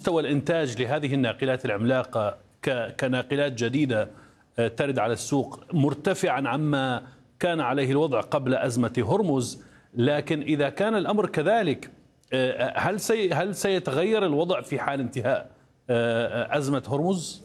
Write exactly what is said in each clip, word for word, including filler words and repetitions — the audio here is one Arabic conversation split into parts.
مستوى الإنتاج لهذه الناقلات العملاقة كناقلات جديدة ترد على السوق مرتفعا عما كان عليه الوضع قبل أزمة هرمز، لكن إذا كان الأمر كذلك هل سي هل سيتغير الوضع في حال انتهاء أزمة هرمز؟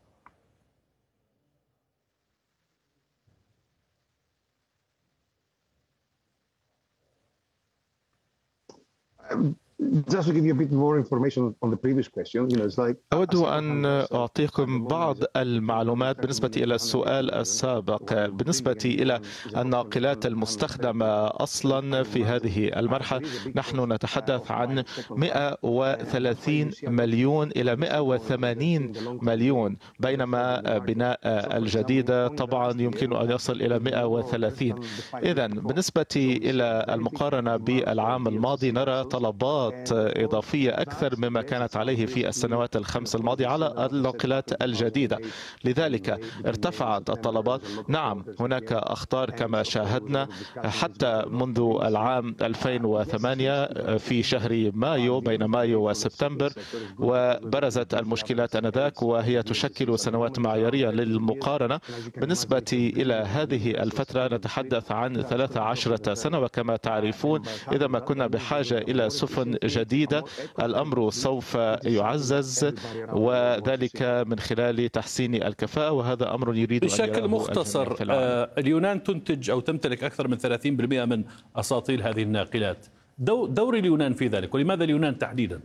أود أن أعطيكم بعض المعلومات بالنسبة إلى السؤال السابق بالنسبة إلى الناقلات المستخدمة أصلا في هذه المرحلة. نحن نتحدث عن مئة وثلاثين مليون إلى مئة وثمانين مليون، بينما بناء الجديدة طبعا يمكن أن يصل إلى مئة وثلاثين. إذن بالنسبة إلى المقارنة بالعام الماضي نرى طلبات إضافية أكثر مما كانت عليه في السنوات الخمس الماضية على الناقلات الجديدة، لذلك ارتفعت الطلبات. نعم هناك أخطار كما شاهدنا حتى منذ العام ألفين وثمانية في شهر مايو، بين مايو وسبتمبر، وبرزت المشكلات آنذاك وهي تشكل سنوات معيارية للمقارنة. بالنسبة إلى هذه الفترة نتحدث عن ثلاث عشرة سنة، وكما تعرفون إذا ما كنا بحاجة إلى سفن جديدة الأمر سوف يعزز، وذلك من خلال تحسين الكفاءة، وهذا أمر يريد بشكل مختصر. اليونان تنتج أو تمتلك أكثر من ثلاثين بالمئة من أساطيل هذه الناقلات. دور اليونان في ذلك، ولماذا اليونان تحديدا؟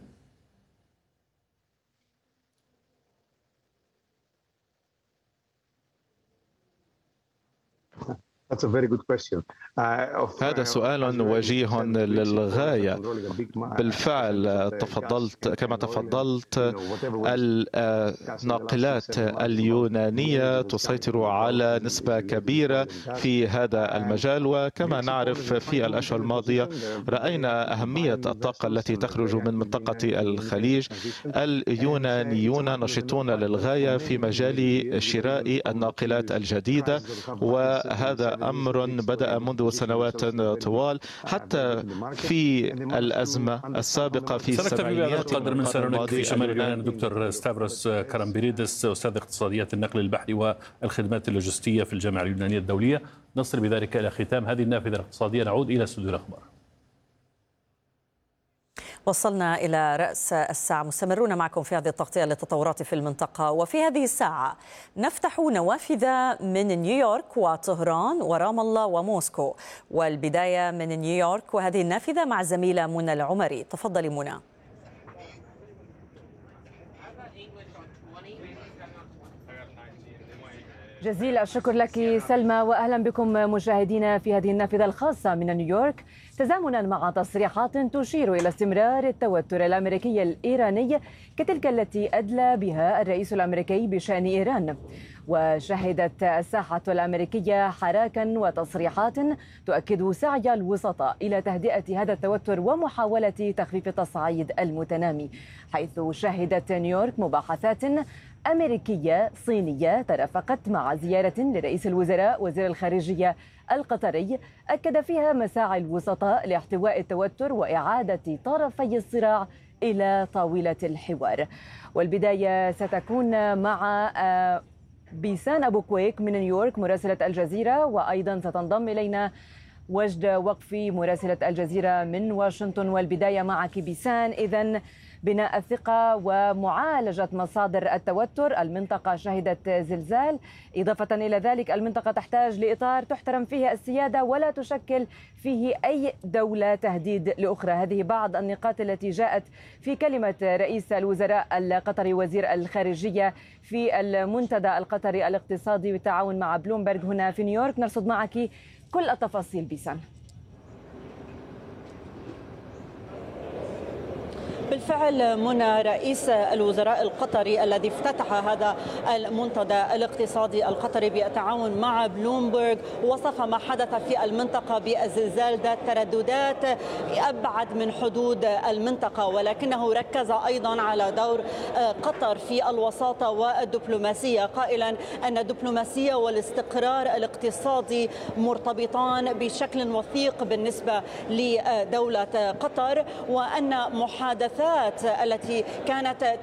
هذا سؤال وجيه للغاية. بالفعل تفضلت كما تفضلت، الناقلات اليونانية تسيطر على نسبة كبيرة في هذا المجال، وكما نعرف في الأشهر الماضية رأينا أهمية الطاقة التي تخرج من منطقة الخليج. اليونانيون نشطون للغاية في مجال شراء الناقلات الجديدة، وهذا أمر بدأ منذ سنوات طوال. حتى في الأزمة السابقة في السبعينيات قدر من سنوات في شمال اليونان. دكتور ستافروس كارامبيريدس، أستاذ اقتصاديات النقل البحري والخدمات اللوجستية في الجامعة اليونانية الدولية. نصل بذلك إلى ختام هذه النافذة الاقتصادية، نعود إلى استوديو الأخبار. وصلنا إلى رأس الساعة، مستمرون معكم في هذه التغطية للتطورات في المنطقة. وفي هذه الساعة نفتح نوافذ من نيويورك وطهران ورام الله وموسكو، والبداية من نيويورك وهذه النافذة مع زميلة منى العمري. تفضلي منى. جزيل الشكر لك سلمى، وأهلا بكم مشاهدينا في هذه النافذة الخاصة من نيويورك، تزامنا مع تصريحات تشير إلى استمرار التوتر الأمريكي الإيراني كتلك التي أدلى بها الرئيس الأمريكي بشأن إيران. وشهدت الساحة الأمريكية حراكا وتصريحات تؤكد سعي الوسطاء إلى تهدئة هذا التوتر ومحاولة تخفيف التصعيد المتنامي، حيث شهدت نيويورك مباحثات أمريكية صينية ترافقت مع زيارة لرئيس الوزراء وزير الخارجية القطري أكد فيها مساعي الوسطاء لاحتواء التوتر وإعادة طرفي الصراع إلى طاولة الحوار. والبداية ستكون مع بيسان أبو كويك من نيويورك مراسلة الجزيرة، وأيضا ستنضم إلينا وجد وقفي مراسلة الجزيرة من واشنطن. والبداية معك بيسان. إذن بناء الثقة ومعالجة مصادر التوتر، المنطقة شهدت زلزال، إضافة إلى ذلك المنطقة تحتاج لإطار تحترم فيه السيادة ولا تشكل فيه أي دولة تهديد لأخرى. هذه بعض النقاط التي جاءت في كلمة رئيس الوزراء القطري وزير الخارجية في المنتدى القطري الاقتصادي بالتعاون مع بلومبرج هنا في نيويورك. نرصد معك كل التفاصيل بيسان. بالفعل منى، رئيس الوزراء القطري الذي افتتح هذا المنتدى الاقتصادي القطري بالتعاون مع بلومبرج وصف ما حدث في المنطقة بالزلزال ذات ترددات أبعد من حدود المنطقة، ولكنه ركز أيضا على دور قطر في الوساطة والدبلوماسية، قائلا أن الدبلوماسية والاستقرار الاقتصادي مرتبطان بشكل وثيق بالنسبة لدولة قطر، وأن محادثات التي كانت